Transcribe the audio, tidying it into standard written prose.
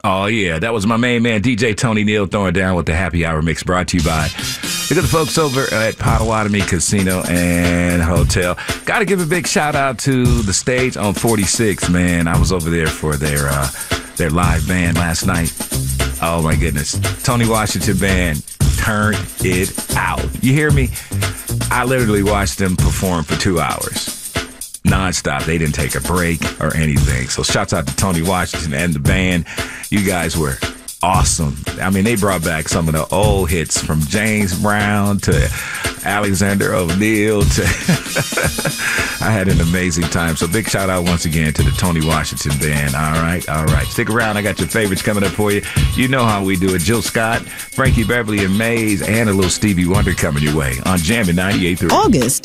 Oh, yeah. That was my main man, DJ Tony Neal, throwing down with the Happy Hour Mix, brought to you by look at the folks over at Potawatomi Casino and Hotel. Got to give a big shout out to the stage on 46, man. I was over there for their live band last night. Oh, my goodness. Tony Washington Band turned it out. You hear me? I literally watched them perform for 2 hours. Nonstop. They didn't take a break or anything. So shouts out to Tony Washington and the band. You guys were awesome. I mean, they brought back some of the old hits from James Brown to Alexander O'Neal to I had an amazing time. So big shout out once again to the Tony Washington Band. All right. Stick around. I got your favorites coming up for you. You know how we do it. Jill Scott, Frankie Beverly and Maze, and a little Stevie Wonder coming your way on Jammin' 98.3. August